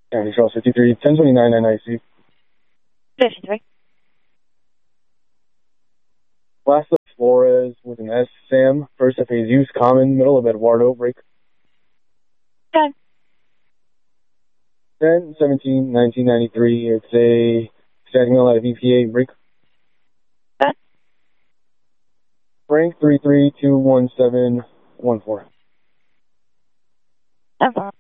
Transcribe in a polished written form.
County Charles 53, 1029 NIC. 53. Last of Flores with an S. Sam, first FA is use, common, middle of Eduardo, break. 10. 10, 17, 1993, it's a static mill out of EPA, break. 10. Frank 3321714. 10-4.